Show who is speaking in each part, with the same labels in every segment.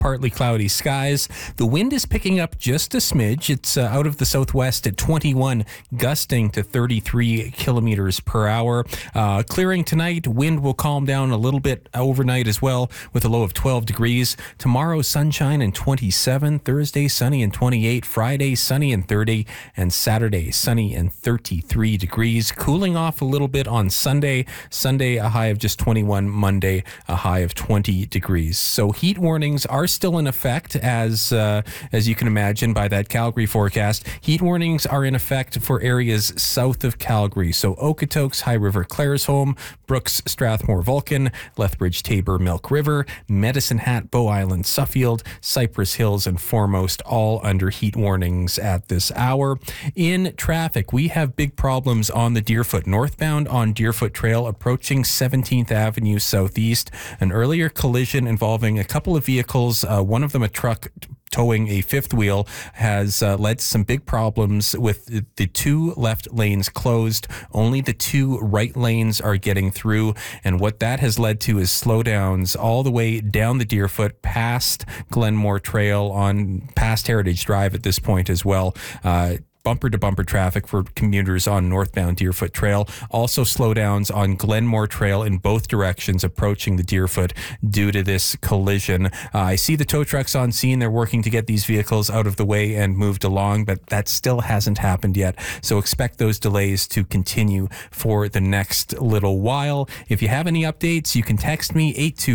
Speaker 1: partly cloudy skies. The wind is picking up just a smidge. It's out of the southwest at 21, gusting to 33 kilometers per hour. Clearing tonight, wind will calm down a little bit overnight as well with a low of 12 degrees. Tomorrow, sunshine and 27. Thursday, sunny and 28. Friday, sunny and 30. And Saturday, sunny and 33 degrees. Cooling off a little bit on Sunday. Sunday, a high of just 21. Monday, a high of 20 degrees. So heat warnings are still in effect, as you can imagine by that Calgary forecast. Heat warnings are in effect for areas south of Calgary. So Okotoks, High River, Claresholm, Brooks, Strathmore, Vulcan, Lethbridge, Tabor, Milk River, Medicine Hat, Bow Island, Suffield, Cypress Hills, and Foremost, all under heat warnings at this hour. In traffic, we have big problems on the Deerfoot northbound on Deerfoot Trail approaching 17th Avenue Southeast. An earlier collision involving a couple of vehicles, one of them a truck towing a fifth wheel, has led to some big problems with the two left lanes closed. Only the two right lanes are getting through. And what that has led to is slowdowns all the way down the Deerfoot past Glenmore Trail on past Heritage Drive at this point as well. Bumper-to-bumper traffic for commuters on northbound Deerfoot Trail. Also slowdowns on Glenmore Trail in both directions approaching the Deerfoot due to this collision. I see the tow trucks on scene. They're working to get these vehicles out of the way and moved along, but that still hasn't happened yet. So expect those delays to continue for the next little while. If you have any updates, you can text me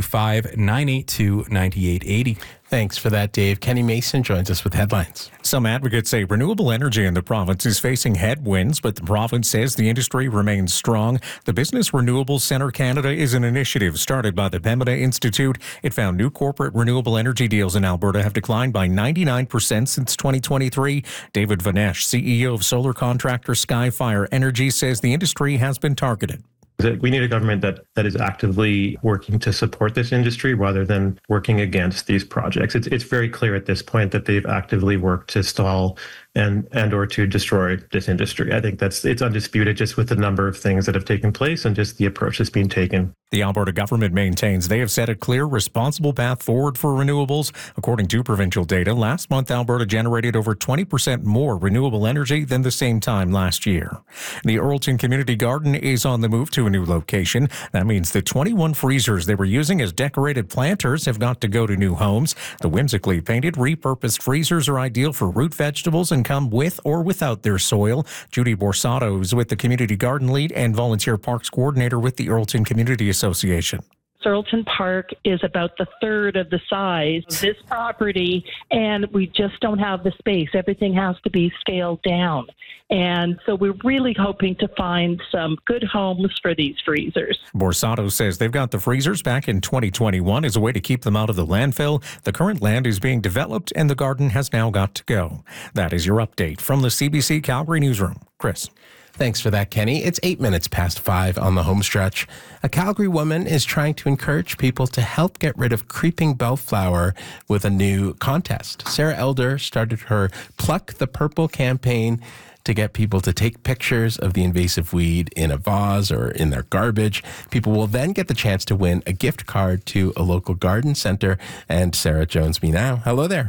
Speaker 1: 825-982-9880.
Speaker 2: Thanks for that, Dave. Kenny Mason joins us with headlines.
Speaker 3: Some advocates say renewable energy in the province is facing headwinds, but the province says the industry remains strong. The Business Renewables Centre Canada is an initiative started by the Pembina Institute. It found new corporate renewable energy deals in Alberta have declined by 99% since 2023. David Vanesh, CEO of solar contractor Skyfire Energy, says the industry has been targeted.
Speaker 4: We need a government that is actively working to support this industry rather than working against these projects. It's very clear at this point that they've actively worked to stall and or to destroy this industry. I think it's undisputed just with the number of things that have taken place and just the approach that's being taken.
Speaker 3: The Alberta government maintains they have set a clear, responsible path forward for renewables. According to provincial data, last month Alberta generated over 20% more renewable energy than the same time last year. The Earlton Community Garden is on the move to a new location. That means the 21 freezers they were using as decorated planters have got to go to new homes. The whimsically painted, repurposed freezers are ideal for root vegetables and come with or without their soil. Judy Borsato is with the Community Garden Lead and Volunteer Parks Coordinator with the Earlton Community Association.
Speaker 5: Earlton Park is about the third of the size of this property, and we just don't have the space. Everything has to be scaled down. And so we're really hoping to find some good homes for these freezers.
Speaker 3: Borsato says they've got the freezers back in 2021 as a way to keep them out of the landfill. The current land is being developed, and the garden has now got to go. That is your update from the CBC Calgary Newsroom. Chris.
Speaker 2: Thanks for that, Kenny. It's 8 minutes past 5 on the home stretch. A Calgary woman is trying to encourage people to help get rid of creeping bellflower with a new contest. Sarah Elder started her Pluck the Purple campaign to get people to take pictures of the invasive weed in a vase or in their garbage. People will then get the chance to win a gift card to a local garden center. And Sarah joins me now. Hello there.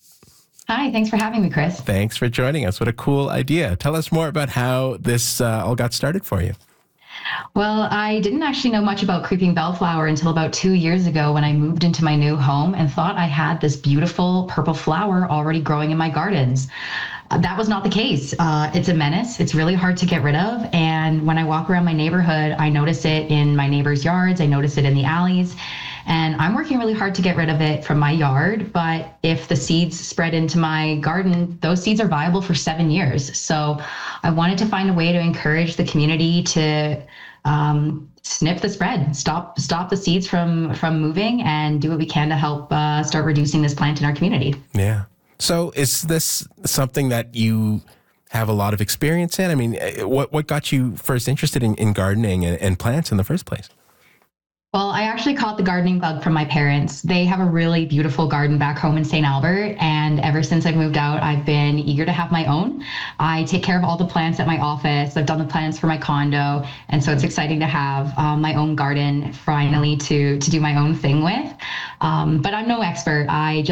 Speaker 6: Hi, thanks for having me, Chris.
Speaker 2: Thanks for joining us. What a cool idea. Tell us more about how this all got started for you.
Speaker 6: Well, I didn't actually know much about creeping bellflower until about 2 years ago when I moved into my new home and thought I had this beautiful purple flower already growing in my gardens. That was not the case. It's a menace. It's really hard to get rid of. And when I walk around my neighborhood, I notice it in my neighbors' yards. I notice it in the alleys. And I'm working really hard to get rid of it from my yard. But if the seeds spread into my garden, those seeds are viable for 7 years. So I wanted to find a way to encourage the community to snip the spread, stop the seeds from moving, and do what we can to help start reducing this plant in our community.
Speaker 2: Yeah. So is this something that you have a lot of experience in? I mean, what got you first interested in gardening and plants in the first place?
Speaker 6: Well, I actually caught the gardening bug from my parents. They have a really beautiful garden back home in St. Albert. And ever since I've moved out, I've been eager to have my own. I take care of all the plants at my office. I've done the plants for my condo. And so it's exciting to have my own garden finally to do my own thing with. But I'm no expert. I just